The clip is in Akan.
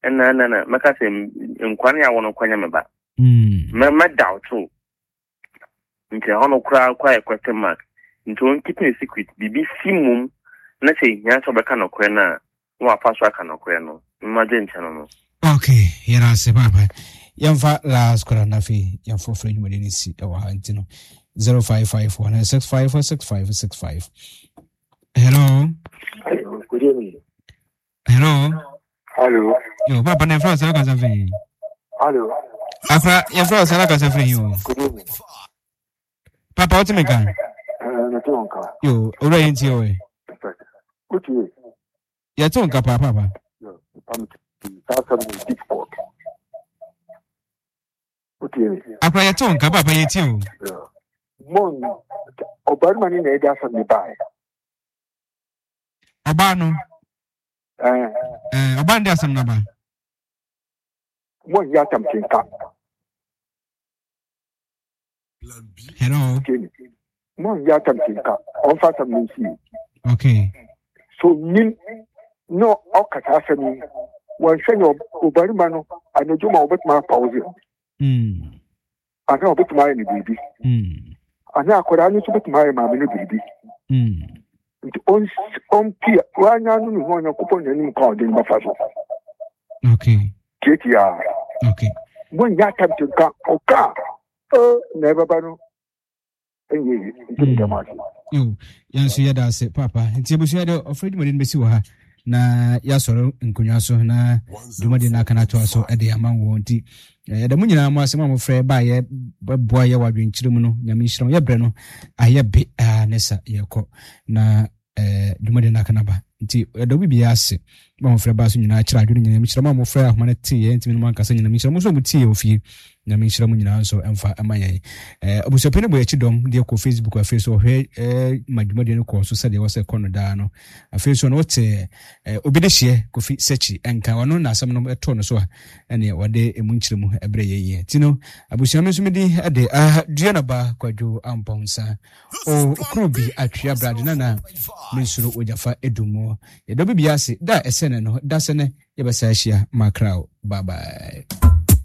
na makase nkwane ya wono kwanya meba me doubt too nti hono kra kwa question mark nti on keep a secret bibi simum na say nya so beka no kwe na wa fa so aka no kwe no imagine chano no. Okay, yera se papa yamfa last kora na fi yamfo free mu de ni si e wa ha nti no 0551656565. Hello. Good evening. Hello. Yo, papa na France na kasa fi. Hello. Afra, ya France na kasa fi yo. Good evening. Papa, what me kan? Na tonka. Yo, ora yenti o e. Perfect. Good evening. Ya tonka papa. Yo, that's something difficult. Good evening. Afra ya tonka papa yeti o. Yo. Mon obarima ni na eda sa me bai. Obano. Oban dia sam na ba. Mon ya tam tinka. Hello. Mon ya tam tinka. On fa tam ni si. Okay. So nin no okata asemi wan hwenyo obarima no anadwuma obetuma pause. Ana obetuma ni bibi. Ana akora ni so betuma ya maame no bibi. Nti on pia wanya no ho nya kupon ni nka ode ni bafa so. Okay. Ketia. Okay. Mon ya tam tinka oka. Never bano. Enye nti ma. Yo, yanso yada se papa. Nti ebusu yada ofredi mo den besi wo ha. Na yasoro nkonwa so na dumade na kana to aso ede amanwo nti da munyina mo asema mo frɛ ba ye boa ye wadwenkyire mu no nyame nhyira ye bre no aye be nesa yekɔ na dumade na kana ba nti da bibi ase ba mo frɛ ba so nyina kyira adwene nyame nhyira mo frɛ ahoma na tie nti me no ankasa nyame nhyira mo so mo tie ofie nyame nhyira mo nyina so emfa amaye obusopene bo yakidom de ko Facebook a Facebook hwe madwumade no ko so sɛ de wose kɔ no da no a Facebook no wote obi de hye kofi sechi enka wono na asɛm no eto no so a ene wode emu nkyire mu ebre yeye tino abusuame so medi ade dua na ba kwadwo amponsa o krobi atwea brade na mensuro ojafa edumo ye do bibia se da esene no da sene ye besa hia makrao bye bye.